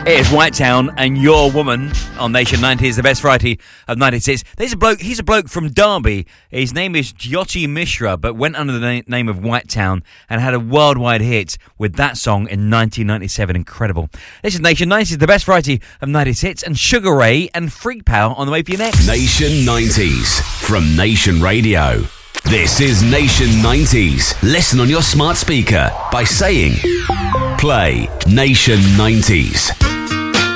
It is Whitetown and Your Woman on Nation 90 is the best variety of 96. He's a bloke from Derby. His name is Jyoti Mishra, but went under the name of Whitetown and had a worldwide hit with that song in 1997. Incredible. This is Nation 90 is the best variety of 90s hits, and Sugar Ray and Freak Power on the way for you next. Nation 90s from Nation Radio. This is Nation 90s. Listen on your smart speaker by saying, play Nation 90s.